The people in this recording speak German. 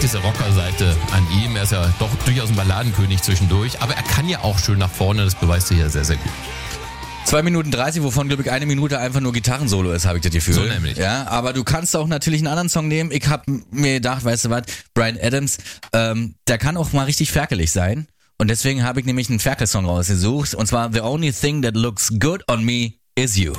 gewisse Rockerseite an ihm. Er ist ja doch durchaus ein Balladenkönig zwischendurch, aber er kann ja auch schön nach vorne, das beweist er hier sehr, sehr gut. 2 Minuten 30, wovon, glaube ich, 1 Minute einfach nur Gitarrensolo ist, habe ich das Gefühl. So nämlich. Ja, aber du kannst auch natürlich einen anderen Song nehmen. Ich habe mir gedacht, weißt du was, Bryan Adams, der kann auch mal richtig ferkelig sein. Und deswegen habe ich nämlich einen Ferkel-Song rausgesucht. Und zwar The Only Thing That Looks Good on Me Is You.